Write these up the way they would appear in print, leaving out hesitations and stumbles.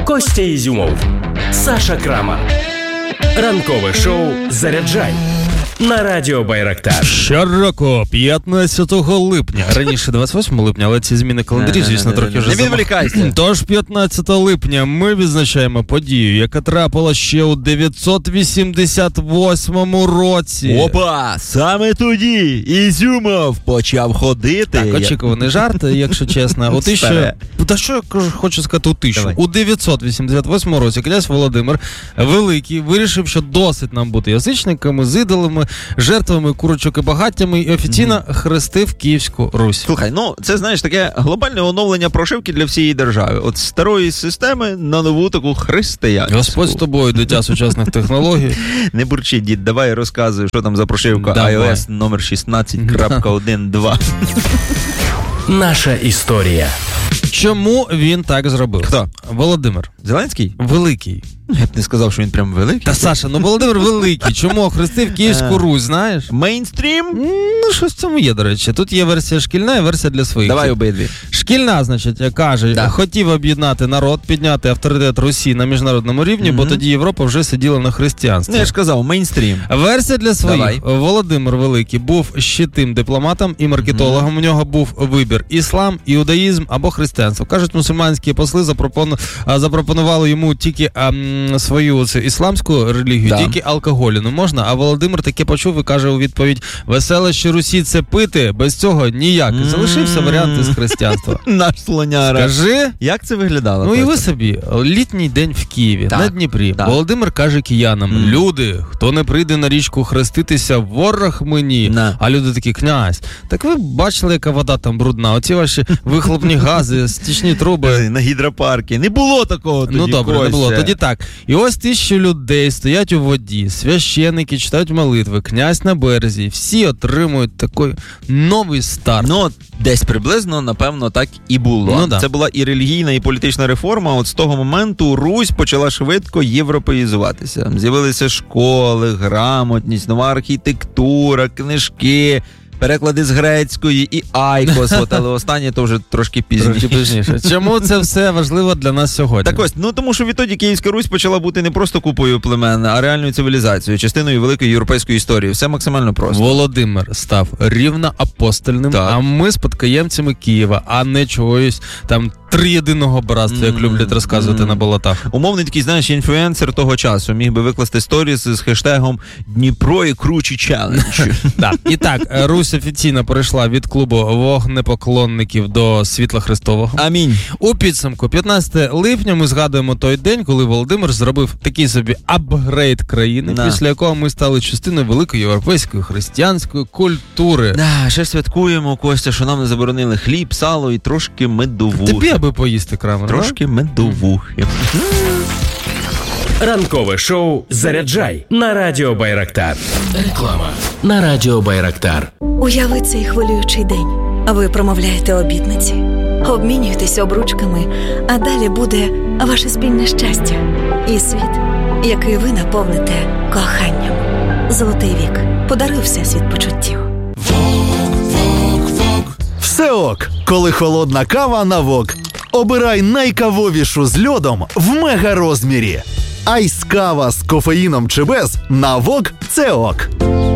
Костя Ізюмов, Саша Крама. Ранкове шоу «Заряджай» на Радіо Байрактар. Щороку, 15 липня. Раніше 28 липня, але ці зміни календарів, звісно, трохи вже... Не відволікайся. Тож 15 липня ми відзначаємо подію, яка трапила ще у 988 році. Опа! Саме тоді Ізюмов почав ходити. Так, очікуваний жарт, якщо чесно. Та що я хочу сказати у 1000? Давай. У 988 році князь Володимир Великий вирішив, що досить нам бути язичниками, з ідолами, жертвами курочок і багаттями, і офіційно хрестив Київську Русь. Слухай, ну це, знаєш, таке глобальне оновлення прошивки для всієї держави. От з старої системи на нову таку християнську. Господь з тобою, дитя сучасних технологій. Не бурчи, дід, давай розказуй, що там за прошивка Давай. iOS номер 16.1.2. Наша історія. Чому він так зробив? Хто? Володимир Зеленський? Великий. Я б не сказав, що він прям великий. Та, Саша, Володимир Великий. Чому охрестив Київську Русь, знаєш? Мейнстрім? Ну, що в цьому є, до речі. Тут є версія шкільна і версія для своїх. Давай обидві. Шкільна, значить, каже, Да. хотів об'єднати народ, підняти авторитет Русі на міжнародному рівні, бо тоді Європа вже сиділа на християнстві. Ну, я ж казав, мейнстрім. Версія для своїх. Давай. Володимир Великий був щитим дипломатом і маркетологом. У нього був вибір: іслам, іудаїзм або християнство. Кажуть, мусульманські посли запропонували йому тільки свою ісламську релігію, Да. тільки алкоголю не можна. А Володимир таке почув і каже у відповідь: веселище Русі – це пити, без цього ніяк. Залишився варіант із християнства. Наш слоняра. Скажи. Як це виглядало? Ну і ви Костя? собі, літній день в Києві, Так, на Дніпрі. так. Володимир каже киянам: люди, хто не прийде на річку хреститися, ворог мені. На. А люди такі: князь, так ви бачили, яка вода там брудна? Оці ваші вихлопні гази, стічні труби. На гідропаркі. Не було такого тоді, Ну добре, Костя. не було. Тоді так. І ось 1000 людей стоять у воді, священники читають молитви, князь на березі. Всі отримують такий новий старт. Ну, десь приблизно, напевно, так і було. Ну, да. Це була і релігійна, і політична реформа. От з того моменту Русь почала швидко європеїзуватися. З'явилися школи, грамотність, нова архітектура, книжки, переклади з грецької і айкос. От, але останнє то вже трошки пізніше. Чому це все важливо для нас сьогодні? Так ось, тому що відтоді Київська Русь почала бути не просто купою племен, а реальною цивілізацією, частиною великої європейської історії. Все максимально просто. Володимир став рівноапостольним, Так. а ми спадкоємцями Києва, а не чогось там триєдиного братства, як люблять розказувати на болотах. Умовний такий, знаєш, інфлюенсер того часу міг би викласти сторіс з хештегом «Дніпро і кручі челендж». Так. І так, Русь офіційно перейшла від клубу вогнепоклонників до світла Христового. Амінь. У підсумку 15 липня ми згадуємо той день, коли Володимир зробив такий собі апгрейд країни, Да. після якого ми стали частиною великої європейської християнської культури. Да, ще святкуємо, Костя, що нам не заборонили хліб, сало і трошки медовухи. Тобі аби поїсти, Крамер. Трошки медовухи. Ранкове шоу «Заряджай» на Радіо Байрактар. Реклама на Радіо Байрактар. Уяви цей хвилюючий день. Ви промовляєте обітниці, обмінюєтеся обручками, а далі буде ваше спільне щастя і світ, який ви наповните коханням. Золотий вік. Подаруй всесвіт почуттів. Все ок, коли холодна кава на вок. Обирай найкавовішу з льодом в мега-розмірі. Айс-кава з кофеїном чи без на вок – це ок.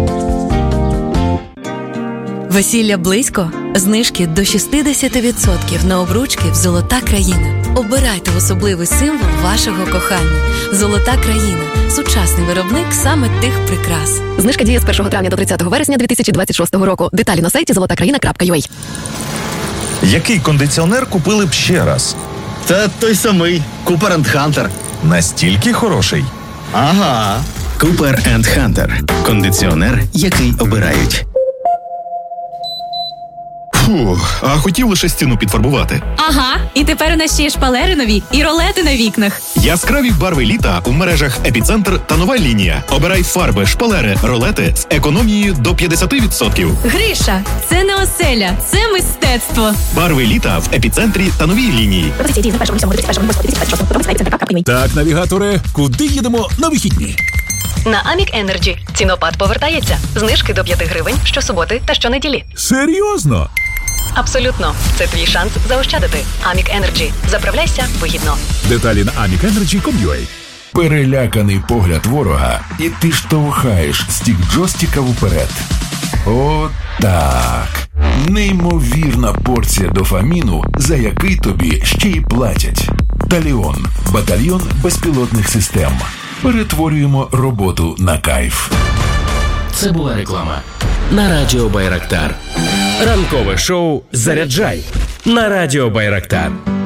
Весілля близько? Знижки до 60% на обручки в «Золота країна». Обирайте особливий символ вашого кохання. «Золота країна» – сучасний виробник саме тих прикрас. Знижка діє з 1 травня до 30 вересня 2026 року. Деталі на сайті zolotakraina.ua. Який кондиціонер купили б ще раз? Та той самий Cooper & Hunter. Настільки хороший? Ага. Cooper & Hunter. Кондиціонер, який обирають. Фу, а хотів лише стіну підфарбувати. Ага, і тепер у нас ще є шпалери нові і ролети на вікнах. Яскраві барви літа у мережах «Епіцентр» та «Нова лінія». Обирай фарби, шпалери, ролети з економією до 50%. Гриша, це не оселя, це мистецтво. Барви літа в «Епіцентрі» та «Новій лінії». Так, навігатори, куди їдемо на вихідні? На Амік Енерджі. Цінопад повертається. Знижки до 5 гривень щосуботи та щонеділі. Серйозно? Абсолютно. Це твій шанс заощадити. Амік Енерджі. Заправляйся вигідно. Деталі на amicenergy.com.ua. Переляканий погляд ворога, і ти штовхаєш стік джойстика вперед. О, так. Неймовірна порція дофаміну, за який тобі ще й платять. Таліон. Батальйон безпілотних систем. Перетворюємо роботу на кайф. Це була реклама на Радіо Байрактар. Ранкове шоу «Заряджай» на Радіо Байрактар.